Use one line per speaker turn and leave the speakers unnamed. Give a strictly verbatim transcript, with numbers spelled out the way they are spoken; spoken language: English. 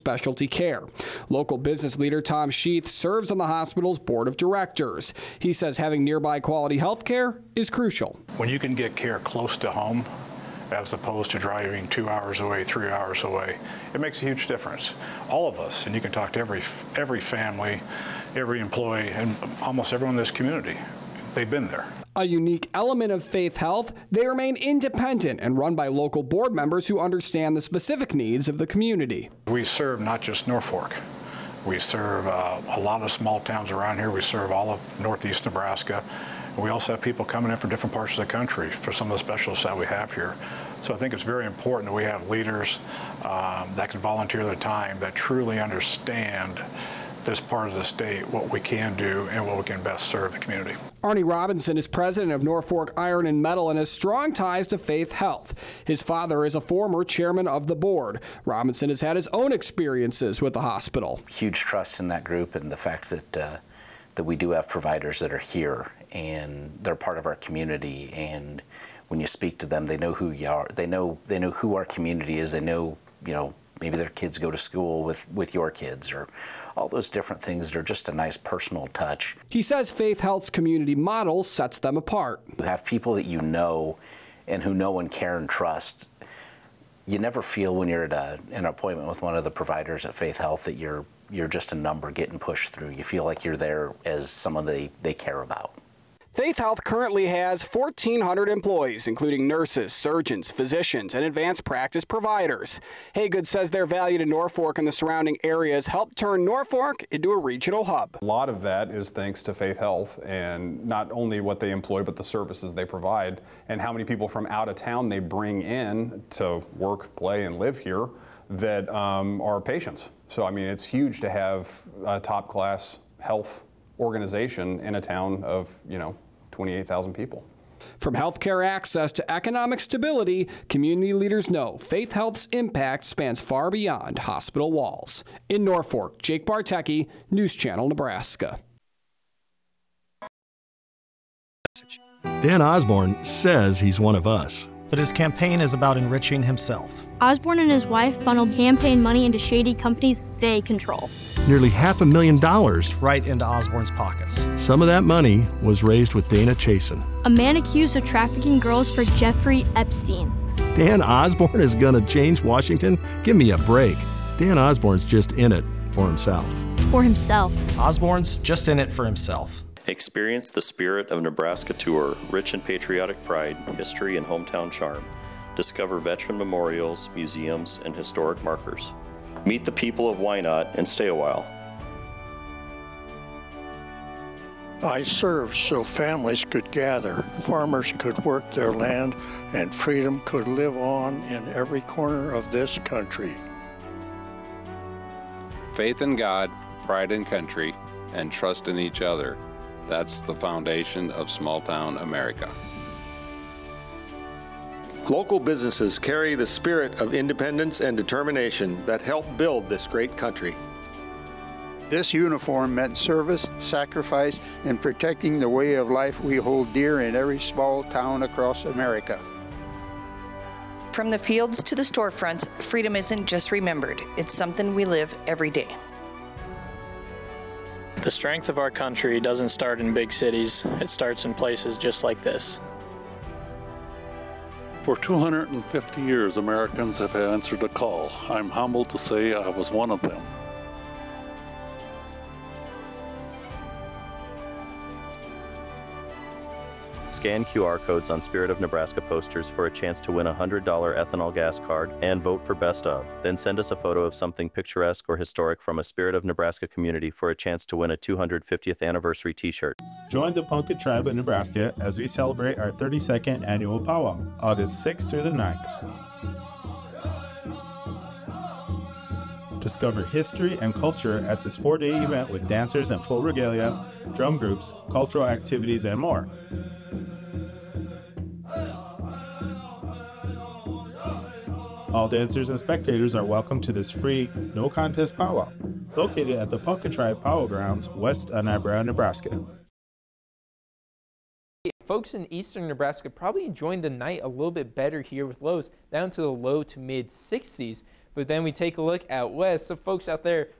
specialty care. Local business leader Tom Sheath serves on the hospital's board of directors. He says having nearby quality health care is crucial.
When you can get care close to home, as opposed to driving two hours away, three hours away, it makes a huge difference. All of us, and you can talk to every every family, every employee, and almost everyone in this community, they've been there.
A unique element of Faith Health, they remain independent and run by local board members who understand the specific needs of the community.
We serve not just Norfolk. We serve uh, a lot of small towns around here. We serve all of northeast Nebraska. We also have people coming in from different parts of the country for some of the specialists that we have here. So I think it's very important that we have leaders um, that can volunteer their time, that truly understand this part of the state, what we can do and what we can best serve the community.
Arnie Robinson is president of Norfolk Iron and Metal and has strong ties to Faith Health. His father is a former chairman of the board. Robinson has had his own experiences with the hospital.
Huge trust in that group and the fact that uh, that we do have providers that are here and they're part of our community, and when you speak to them, they know who you are. They know they know who our community is. They know, you know, maybe their kids go to school with, with your kids, or all those different things that are just a nice personal touch.
He says Faith Health's community model sets them apart.
You have people that you know and who know and care and trust. You never feel when you're at a, an appointment with one of the providers at Faith Health that you're you're just a number getting pushed through. You feel like you're there as someone they, they care about.
Faith Health currently has fourteen hundred employees, including nurses, surgeons, physicians, and advanced practice providers. Haygood says their value to Norfolk and the surrounding areas helped turn Norfolk into a regional hub.
A lot of that is thanks to Faith Health, and not only what they employ, but the services they provide, and how many people from out of town they bring in to work, play, and live here that um, are patients. So, I mean, it's huge to have a top-class health organization in a town of, you know, twenty-eight thousand people.
From healthcare access to economic stability, community leaders know Faith Health's impact spans far beyond hospital walls. In Norfolk, Jake Bartecki, News Channel, Nebraska.
Dan Osborne says he's one of us.
But his campaign is about enriching himself.
Osborne and his wife funneled campaign money into shady companies they control.
Nearly half a million dollars
right into Osborne's pockets.
Some of that money was raised with Dana Chasen,
a man accused of trafficking girls for Jeffrey Epstein.
Dan Osborne is going to change Washington? Give me a break. Dan Osborne's just in it for himself.
For himself.
Osborne's just in it for himself.
Experience the Spirit of Nebraska tour, rich in patriotic pride, history, and hometown charm. Discover veteran memorials, museums, and historic markers. Meet the people of Wynot and stay a while.
I served so families could gather, farmers could work their land, and freedom could live on in every corner of this country.
Faith in God, pride in country, and trust in each other. That's the foundation of small-town America.
Local businesses carry the spirit of independence and determination that helped build this great country.
This uniform meant service, sacrifice, and protecting the way of life we hold dear in every small town across America.
From the fields to the storefronts, freedom isn't just remembered, it's something we live every day.
The strength of our country doesn't start in big cities, it starts in places just like this.
For two hundred fifty years, Americans have answered the call. I'm humbled to say I was one of them.
Scan Q R codes on Spirit of Nebraska posters for a chance to win a one hundred dollar ethanol gas card and vote for Best Of. Then send us a photo of something picturesque or historic from a Spirit of Nebraska community for a chance to win a two hundred fiftieth anniversary t-shirt.
Join the Punkit tribe of Nebraska as we celebrate our thirty-second annual powwow, August sixth through the ninth. Discover history and culture at this four-day event with dancers and full regalia, drum groups, cultural activities, and more. All dancers and spectators are welcome to this free, no-contest powwow, located at the Punkit Tribe Powwow Grounds, west of Niobrara, Nebraska.
Folks in eastern Nebraska probably enjoying the night a little bit better here with lows down to the low to mid sixties. But then we take a look out west, so folks out there